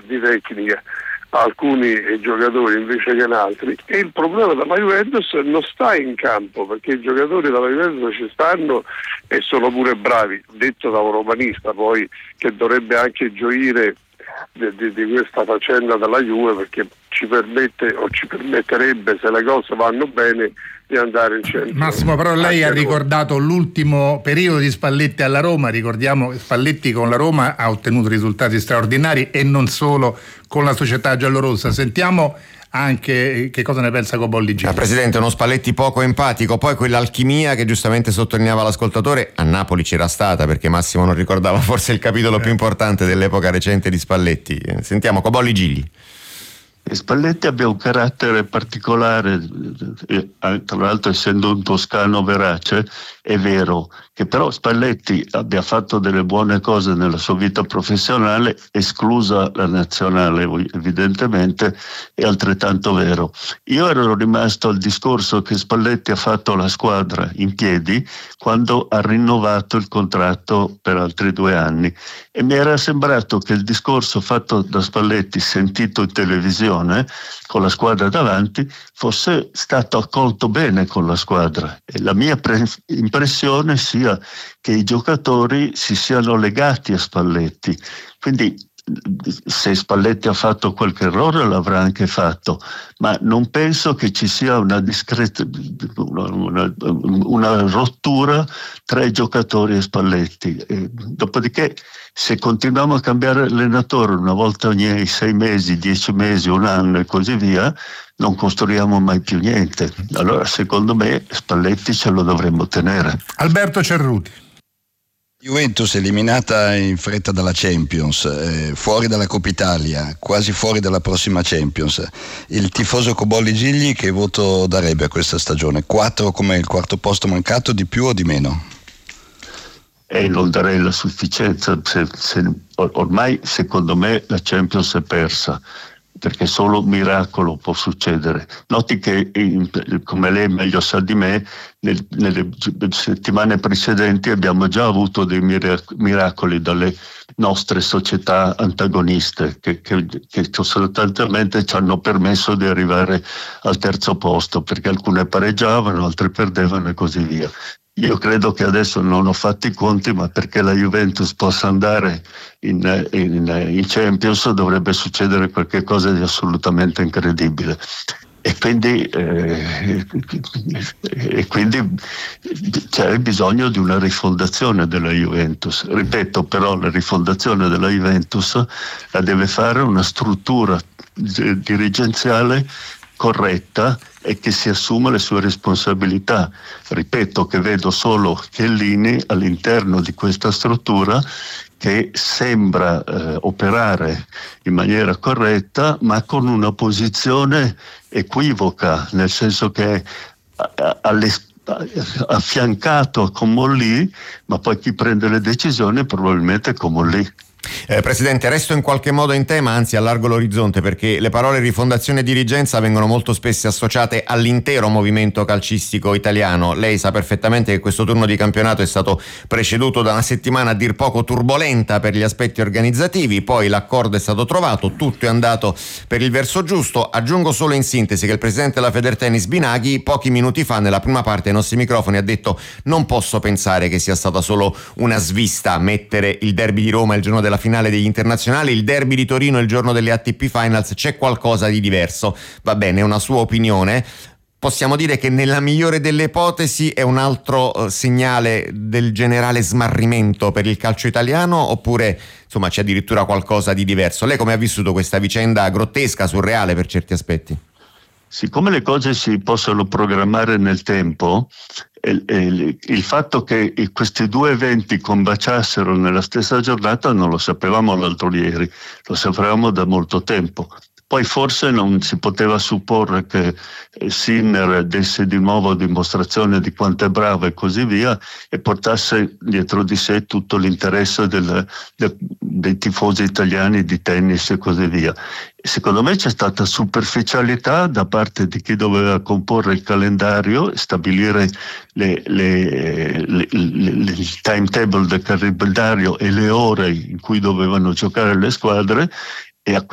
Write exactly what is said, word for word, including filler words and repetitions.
di tecnica alcuni giocatori invece che in altri, e il problema della Juventus non sta in campo, perché i giocatori della Juventus ci stanno e sono pure bravi, detto da un romanista poi che dovrebbe anche gioire di, di, di questa faccenda della Juve, perché ci permette o ci permetterebbe, se le cose vanno bene, di andare in centro. Massimo, però lei ha ricordato l'ultimo periodo di Spalletti alla Roma. Ricordiamo, Spalletti con la Roma ha ottenuto risultati straordinari e non solo con la società giallorossa. Sentiamo anche che cosa ne pensa Cobolli Gigi. Ah, Presidente, uno Spalletti poco empatico, poi quell'alchimia che giustamente sottolineava l'ascoltatore a Napoli c'era stata, perché Massimo non ricordava forse il capitolo eh. più importante dell'epoca recente di Spalletti. Sentiamo Cobolli Gigli. Spalletti abbia un carattere particolare, eh, tra l'altro essendo un toscano verace, è vero che però Spalletti abbia fatto delle buone cose nella sua vita professionale, esclusa la nazionale evidentemente, è altrettanto vero. Io ero rimasto al discorso che Spalletti ha fatto alla squadra in piedi quando ha rinnovato il contratto per altri due anni, e mi era sembrato che il discorso fatto da Spalletti, sentito in televisione con la squadra davanti, fosse stato accolto bene con la squadra, e la mia pre- impressione sia che i giocatori si siano legati a Spalletti. Quindi se Spalletti ha fatto qualche errore l'avrà anche fatto, ma non penso che ci sia una discreta una, una, una rottura tra i giocatori e Spalletti. E dopodiché, se continuiamo a cambiare allenatore una volta ogni sei mesi, dieci mesi, un anno e così via, non costruiamo mai più niente. Allora secondo me Spalletti ce lo dovremmo tenere. Alberto Cerruti. Juventus eliminata in fretta dalla Champions, eh, fuori dalla Coppa Italia, quasi fuori dalla prossima Champions. Il tifoso Cobolli Gigli che voto darebbe a questa stagione? quattro come il quarto posto mancato, di più o di meno? E non darei la sufficienza, se, se, ormai secondo me la Champions è persa, perché solo un miracolo può succedere. Noti che, come lei meglio sa di me, nel, nelle settimane precedenti abbiamo già avuto dei miracoli dalle nostre società antagoniste che, che, che sostanzialmente ci hanno permesso di arrivare al terzo posto, perché alcune pareggiavano, altre perdevano e così via. Io credo che adesso non ho fatto i conti, ma perché la Juventus possa andare in, in, in Champions dovrebbe succedere qualcosa di assolutamente incredibile. E quindi, eh, e quindi c'è bisogno di una rifondazione della Juventus. Ripeto, però, la rifondazione della Juventus la deve fare una struttura dirigenziale corretta e che si assuma le sue responsabilità. Ripeto che vedo solo Chiellini all'interno di questa struttura che sembra eh, operare in maniera corretta, ma con una posizione equivoca, nel senso che è alle affiancato con Mollì, ma poi chi prende le decisioni probabilmente è con Mollì. Eh, Presidente, resto in qualche modo in tema, anzi allargo l'orizzonte, perché le parole rifondazione e dirigenza vengono molto spesso associate all'intero movimento calcistico italiano. Lei sa perfettamente che questo turno di campionato è stato preceduto da una settimana a dir poco turbolenta per gli aspetti organizzativi, poi l'accordo è stato trovato, tutto è andato per il verso giusto. Aggiungo solo in sintesi che il presidente della Federtennis Binaghi pochi minuti fa nella prima parte ai nostri microfoni ha detto: non posso pensare che sia stata solo una svista mettere il derby di Roma il giorno della finale degli internazionali, il derby di Torino il giorno delle A T P Finals, c'è qualcosa di diverso. Va bene, è una sua opinione. Possiamo dire che nella migliore delle ipotesi è un altro uh, segnale del generale smarrimento per il calcio italiano, oppure insomma c'è addirittura qualcosa di diverso? Lei come ha vissuto questa vicenda grottesca, surreale per certi aspetti? Siccome le cose si possono programmare nel tempo, il, il, il fatto che questi due eventi combaciassero nella stessa giornata non lo sapevamo l'altro ieri, lo sapevamo da molto tempo. Poi forse non si poteva supporre che Sinner desse di nuovo dimostrazione di quanto è bravo e così via, e portasse dietro di sé tutto l'interesse del, del, dei tifosi italiani di tennis e così via. Secondo me c'è stata superficialità da parte di chi doveva comporre il calendario, stabilire le, le, le, le, le, il timetable del calendario e le ore in cui dovevano giocare le squadre, e a